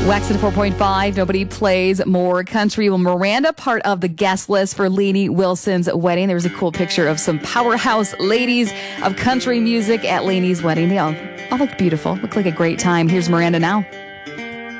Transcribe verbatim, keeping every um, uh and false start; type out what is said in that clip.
Wax at four point five. Nobody plays more country. Well, Miranda, part of the guest list for Lainey Wilson's wedding. There was a cool picture of some powerhouse ladies of country music at Lainey's wedding. They all, all looked beautiful. Looked like a great time. Here's Miranda now.